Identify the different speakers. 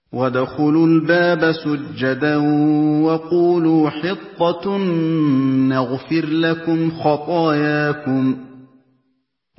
Speaker 1: وَادْخُلُوا الْبَابَ سُجَّدًا وَقُولُوا حِطَّةٌ نَّغْفِرْ لَكُمْ خَطَايَاكُمْ